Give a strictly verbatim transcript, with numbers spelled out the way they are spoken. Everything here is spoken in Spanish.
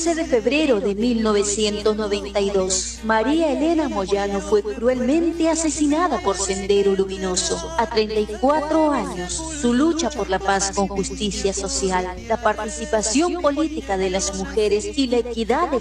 once de febrero de mil novecientos noventa y dos, María Elena Moyano fue cruelmente asesinada por Sendero Luminoso. A treinta y cuatro años, su lucha por la paz con justicia social, la participación política de las mujeres y la equidad de